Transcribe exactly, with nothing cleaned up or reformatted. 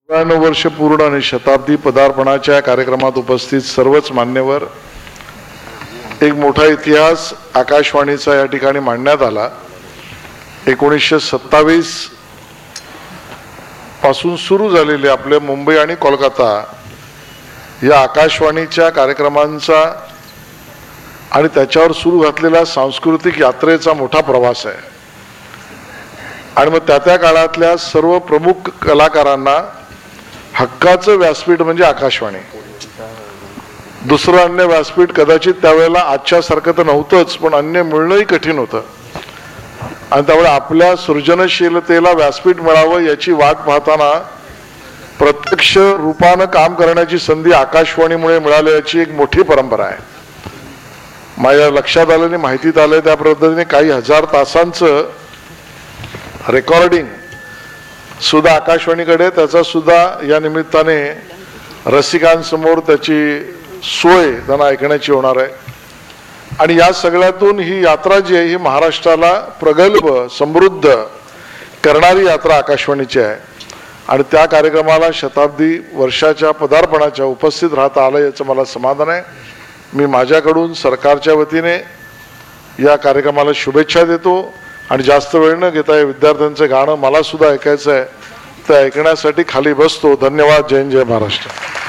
नव्याण्णव वर्ष पूर्ण आणि शताब्दी पदार्पणाच्या कार्यक्रमात उपस्थित सर्वच मान्यवर, एक मोठा इतिहास आकाशवाणीचा या ठिकाणी मांडण्यात आला. एकोणीसशे सत्तावीस पासून सुरू झालेले आपले मुंबई आणि कोलकाता या आकाशवाणीच्या कार्यक्रमांचा आणि त्याच्यावर सुरू घातलेला सांस्कृतिक यात्रेचा मोठा प्रवास आहे. आणि मग त्या त्या काळातल्या सर्व प्रमुख कलाकारांना हक्काचं व्यासपीठ म्हणजे आकाशवाणी. दुसरं अन्य व्यासपीठ कदाचित त्यावेळेला आजच्या सारखं तर नव्हतंच, पण अन्य मिळणंही कठीण होतं. आणि त्यामुळे आपल्या सृजनशीलतेला व्यासपीठ मिळावं याची वाट पाहताना प्रत्यक्ष रूपानं काम करण्याची संधी आकाशवाणीमुळे मिळाली याची एक मोठी परंपरा आहे. माझ्या लक्षात आलं आणि माहितीत आलं त्या पद्धतीने काही हजार तासांचं रेकॉर्डिंग सुद्धा आकाशवाणीकडे, त्याचा सुद्धा या निमित्ताने रसिकांसमोर त्याची सोय त्यांना ऐकण्याची होणार आहे. आणि या सगळ्यातून ही यात्रा जी आहे ही महाराष्ट्राला प्रगल्भ समृद्ध करणारी यात्रा आकाशवाणीची आहे. आणि त्या कार्यक्रमाला शताब्दी वर्षाच्या पदार्पणाच्या उपस्थित राहता आलं याचं मला समाधान आहे. मी माझ्याकडून सरकारच्या वतीने या कार्यक्रमाला शुभेच्छा देतो. आणि जास्त वेळ न घेता या विद्यार्थ्यांचं गाणं मला सुद्धा ऐकायचं आहे, ते ऐकण्यासाठी खाली बसतो. धन्यवाद. जय हिंद, जय महाराष्ट्र.